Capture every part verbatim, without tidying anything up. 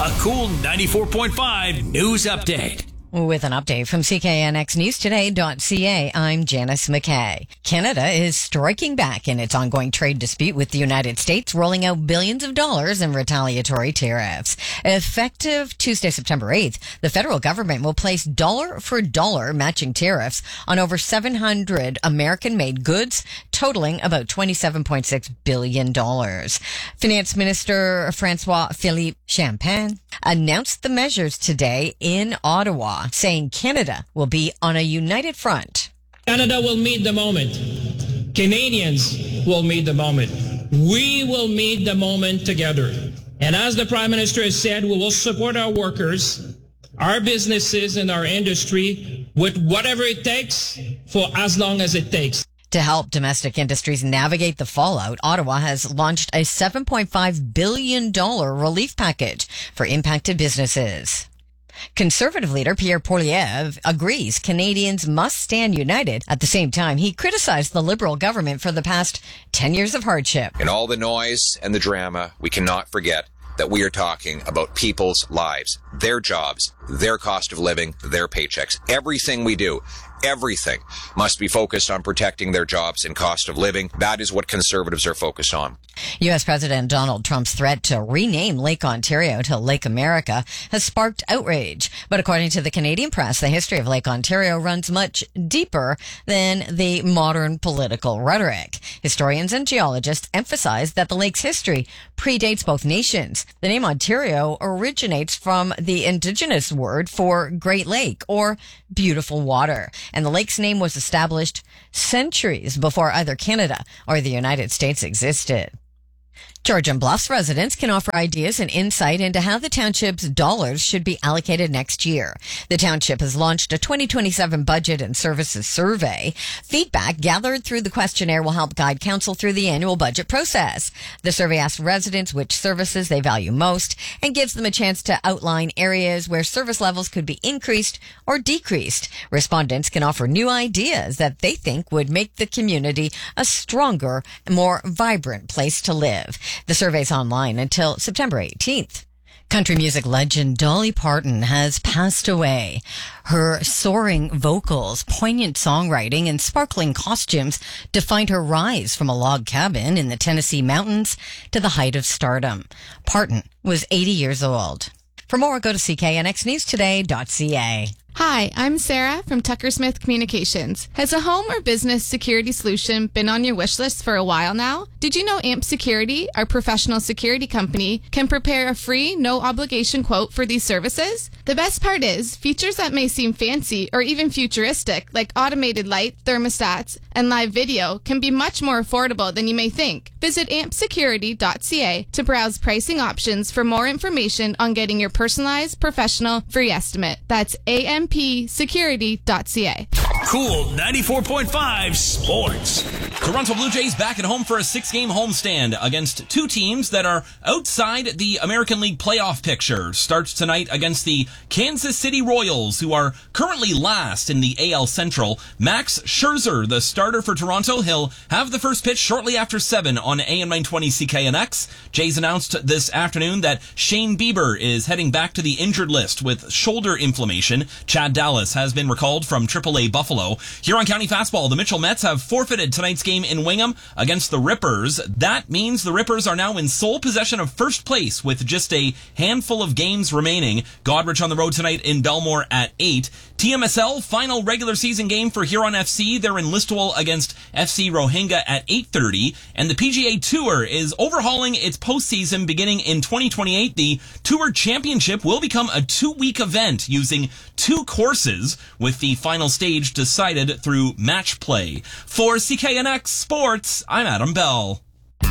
A Cool ninety-four point five news update. With an update from C K N X News Today dot C A, I'm Janice McKay. Canada is striking back in its ongoing trade dispute with the United States, rolling out billions of dollars in retaliatory tariffs. Effective Tuesday, September eighth, the federal government will place dollar-for-dollar matching tariffs on over seven hundred American-made goods, totaling about twenty-seven point six billion dollars. Finance Minister François-Philippe Champagne announced the measures today in Ottawa, saying Canada will be on a united front. Canada will meet the moment. Canadians will meet the moment. We will meet the moment together. And as the Prime Minister has said, we will support our workers, our businesses, and our industry with whatever it takes for as long as it takes. To help domestic industries navigate the fallout, Ottawa has launched a seven point five billion dollars relief package for impacted businesses. Conservative leader Pierre Poilievre agrees Canadians must stand united. At the same time, he criticized the Liberal government for the past ten years of hardship. In all the noise and the drama, we cannot forget that we are talking about people's lives, their jobs, their cost of living, their paychecks. Everything we do, everything must be focused on protecting their jobs and cost of living. That is what Conservatives are focused on. U S President Donald Trump's threat to rename Lake Ontario to Lake America has sparked outrage. But according to the Canadian press, the history of Lake Ontario runs much deeper than the modern political rhetoric. Historians and geologists emphasize that the lake's history predates both nations. The name Ontario originates from the indigenous word for Great Lake or beautiful water, and the lake's name was established centuries before either Canada or the United States existed. Georgian Bluffs residents can offer ideas and insight into how the township's dollars should be allocated next year. The township has launched a twenty twenty-seven budget and services survey. Feedback gathered through the questionnaire will help guide council through the annual budget process. The survey asks residents which services they value most and gives them a chance to outline areas where service levels could be increased or decreased. Respondents can offer new ideas that they think would make the community a stronger, more vibrant place to live. The survey's online until September eighteenth. Country music legend Dolly Parton has passed away. Her soaring vocals, poignant songwriting, and sparkling costumes defined her rise from a log cabin in the Tennessee mountains to the height of stardom. Parton was eighty years old. For more, go to C K N X News Today dot C A. Hi, I'm Sarah from Tucker Smith Communications. Has a home or business security solution been on your wish list for a while now? Did you know A M P Security, our professional security company, can prepare a free, no-obligation quote for these services? The best part is, features that may seem fancy or even futuristic, like automated light, thermostats, and live video, can be much more affordable than you may think. Visit A M P security dot C A to browse pricing options for more information on getting your personalized, professional, free estimate. That's A M P security dot C A. Cool ninety-four point five Sports. Toronto Blue Jays back at home for a six-game homestand against two teams that are outside the American League playoff picture. Starts tonight against the Kansas City Royals, who are currently last in the A L Central. Max Scherzer, the starter for Toronto, he'll have the first pitch shortly after seven on A M nine twenty C K N X. Jays announced this afternoon that Shane Bieber is heading back to the injured list with shoulder inflammation. Chad Dallas has been recalled from triple A Buffalo. Huron County Fastball, the Mitchell Mets have forfeited tonight's game in Wingham against the Rippers. That means the Rippers are now in sole possession of first place with just a handful of games remaining. Godrich on the road tonight in Belmore at eight. T M S L, final regular season game for Huron F C. They're in Listowel against F C Rohingya at eight thirty. And the P G A Tour is overhauling its postseason beginning in twenty twenty-eight. The Tour Championship will become a two-week event using two courses, with the final stage decided through match play. For C K N X Sports, I'm Adam Bell.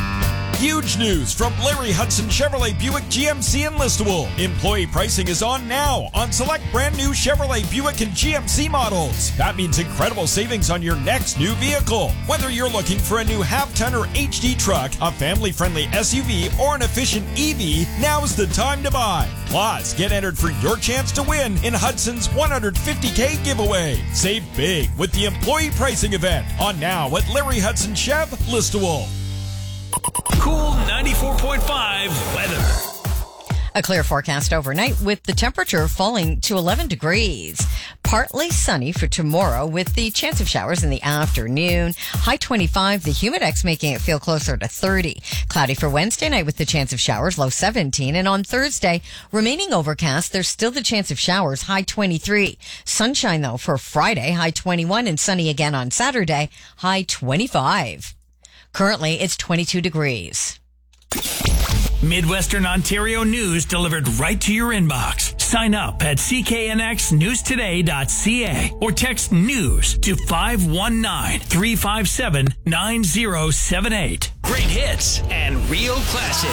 Huge news from Larry Hudson Chevrolet Buick G M C in Listowel. Employee pricing is on now on select brand new Chevrolet Buick and G M C models. That means incredible savings on your next new vehicle. Whether you're looking for a new half-ton or H D truck, a family-friendly S U V, or an efficient E V, now's the time to buy. Plus, get entered for your chance to win in Hudson's one hundred fifty K giveaway. Save big with the employee pricing event on now at Larry Hudson Chev, Listowel. Cool ninety-four point five weather. A clear forecast overnight with the temperature falling to eleven degrees. Partly sunny for tomorrow with the chance of showers in the afternoon. High twenty-five, the humidex making it feel closer to thirty. Cloudy for Wednesday night with the chance of showers, low seventeen. And on Thursday, remaining overcast, there's still the chance of showers, high twenty-three. Sunshine though for Friday, high twenty-one, and sunny again on Saturday, high twenty-five. Currently, it's twenty-two degrees. Midwestern Ontario news delivered right to your inbox. Sign up at c k n x news today dot c a or text news to five one nine, three five seven, nine zero seven eight. Great hits and real classics.